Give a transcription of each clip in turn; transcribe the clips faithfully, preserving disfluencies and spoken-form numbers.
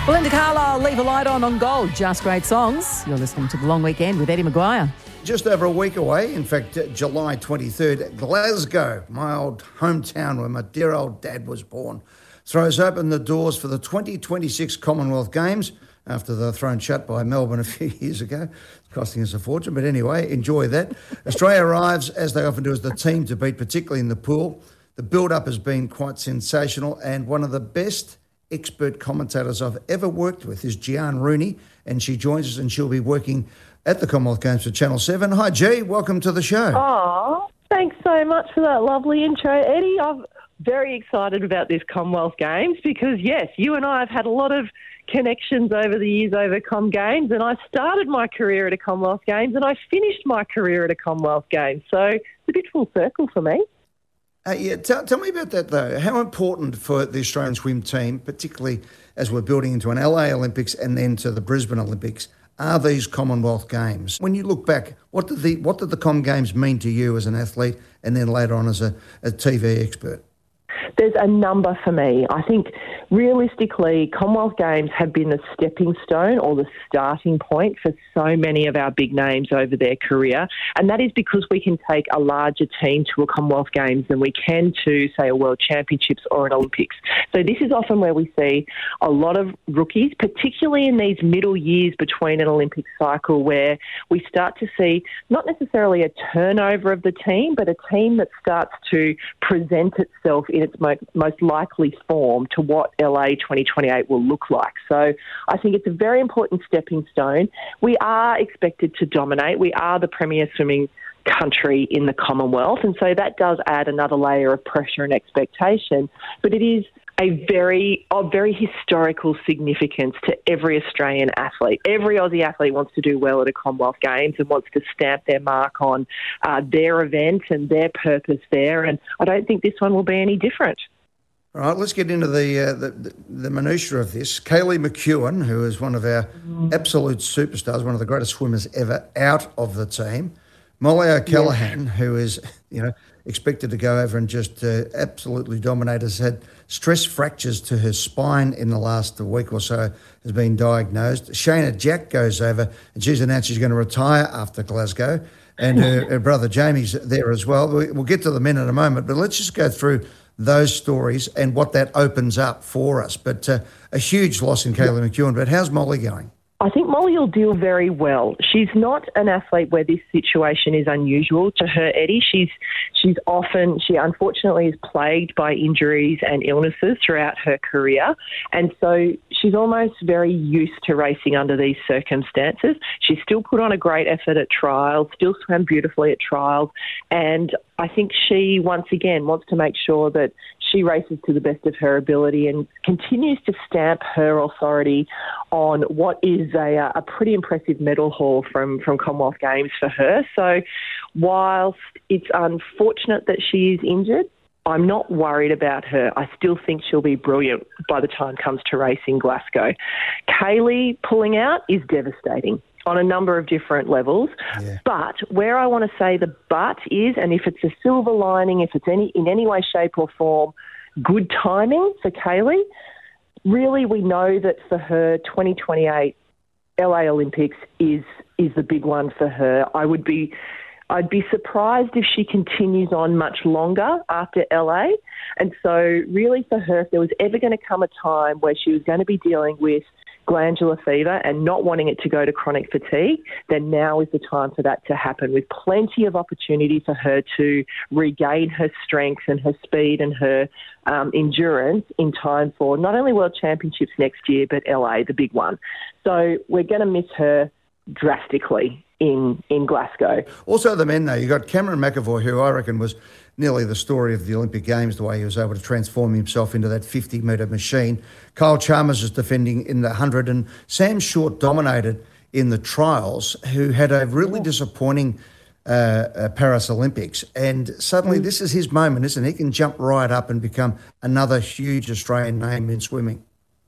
Belinda Carlisle, Leave a Light On on Gold. Just great songs. You're listening to The Long Weekend with Eddie Maguire. Just over a week away, in fact, July twenty-third, Glasgow, my old hometown where my dear old dad was born, throws open the doors for the twenty twenty-six Commonwealth Games after they were thrown shut by Melbourne a few years ago, costing us a fortune. But anyway, enjoy that. Australia arrives, as they often do, as the team to beat, particularly in the pool. The build-up has been quite sensational, and one of the best expert commentators I've ever worked with is Gian Rooney, and she joins us and she'll be working at the Commonwealth Games for Channel seven. Hi, G. Welcome to the show. Oh, thanks so much for that lovely intro, Eddie. I'm very excited about this Commonwealth Games because, yes, you and I have had a lot of connections over the years over Com Games, and I started my career at a Commonwealth Games and I finished my career at a Commonwealth Games. So it's a bit full circle for me. Uh, yeah, tell, tell me about that, though. How important for the Australian swim team, particularly as we're building into an L A Olympics and then to the Brisbane Olympics, are these Commonwealth Games? When you look back, what did the what did the Com Games mean to you as an athlete and then later on as a, a T V expert? There's a number for me. I think realistically, Commonwealth Games have been the stepping stone or the starting point for so many of our big names over their career. And that is because we can take a larger team to a Commonwealth Games than we can to, say, a World Championships or an Olympics. So this is often where we see a lot of rookies, particularly in these middle years between an Olympic cycle, where we start to see not necessarily a turnover of the team, but a team that starts to present itself in its most, most likely form to what L A twenty twenty-eight will look like. So I think it's a very important stepping stone. We are expected to dominate. We are the premier swimming country in the Commonwealth, and so that does add another layer of pressure and expectation. But it is a very, of very historical significance to every Australian athlete. Every Aussie athlete wants to do well at a Commonwealth Games and wants to stamp their mark on uh, their event and their purpose there, and I don't think this one will be any different. All right, let's get into the, uh, the the minutiae of this. Kaylee McEwen, who is one of our mm. absolute superstars, one of the greatest swimmers ever, out of the team. Molly O'Callaghan, yes. who is, you know, expected to go over and just uh, absolutely dominate, has had stress fractures to her spine in the last week or so, has been diagnosed. Shayna Jack goes over, and she's announced she's going to retire after Glasgow, and her, her brother Jamie's there as well. We'll get to the men in a moment, but let's just go through those stories and what that opens up for us. But uh, a huge loss in Kaylee McEwen. But how's Molly going? I think Molly will deal very well. She's not an athlete where this situation is unusual to her, Eddie. She's she's often, she unfortunately is plagued by injuries and illnesses throughout her career. And so she's almost very used to racing under these circumstances. She's still put on a great effort at trials, still swam beautifully at trials. And I think she, once again, wants to make sure that she races to the best of her ability and continues to stamp her authority on what is a, a pretty impressive medal haul from, from Commonwealth Games for her. So whilst it's unfortunate that she is injured, I'm not worried about her. I still think she'll be brilliant by the time it comes to racing Glasgow. Kaylee pulling out is devastating on a number of different levels. Yeah. But where I want to say the but is, and if it's a silver lining, if it's any in any way, shape or form, good timing for Kaylee, really we know that for her, twenty twenty-eight L A Olympics is is the big one for her. I would be... I'd be surprised if she continues on much longer after L A. And so really for her, if there was ever going to come a time where she was going to be dealing with glandular fever and not wanting it to go to chronic fatigue, then now is the time for that to happen, with plenty of opportunity for her to regain her strength and her speed and her um, endurance in time for not only World Championships next year, but L A, the big one. So we're going to miss her drastically in in Glasgow. Also the men, though, you got Cameron McEvoy, who I reckon was nearly the story of the Olympic Games, the way he was able to transform himself into that fifty-metre machine. Kyle Chalmers is defending in the one hundred, and Sam Short dominated in the trials, who had a really disappointing uh, uh, Paris Olympics. And suddenly mm. this is his moment, isn't it? He can jump right up and become another huge Australian name in swimming.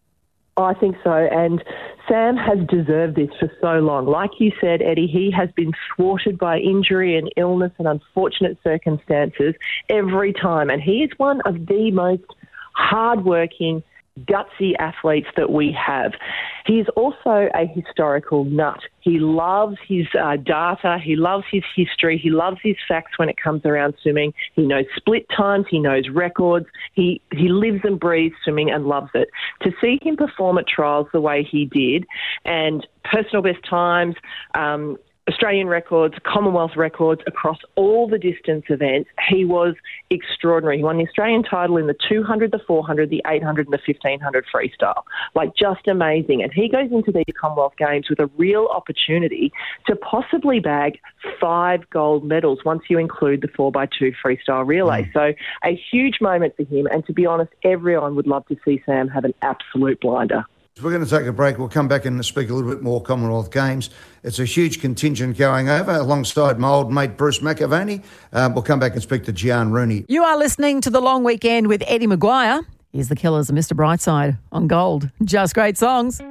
I think so, and Sam has deserved this for so long. Like you said, Eddie, he has been thwarted by injury and illness and unfortunate circumstances every time, and he is one of the most hardworking, gutsy athletes that we have. He is also a historical nut. He loves his uh, data. He loves his history. He loves his facts when it comes around swimming. He knows split times. He knows records. He, he lives and breathes swimming and loves it. To see him perform at trials the way he did, and personal best times, um, Australian records, Commonwealth records across all the distance events. He was extraordinary. He won the Australian title in the two hundred, the four hundred, the eight hundred and the fifteen hundred freestyle. Like, just amazing. And he goes into these Commonwealth Games with a real opportunity to possibly bag five gold medals once you include the four by two freestyle relay. Mm. So a huge moment for him. And to be honest, everyone would love to see Sam have an absolute blinder. We're going to take a break. We'll come back and speak a little bit more Commonwealth Games. It's a huge contingent going over alongside my old mate Bruce McAvaney. Uh, we'll come back and speak to Gian Rooney. You are listening to The Long Weekend with Eddie Maguire. Here's the Killers of Mister Brightside on Gold. Just great songs.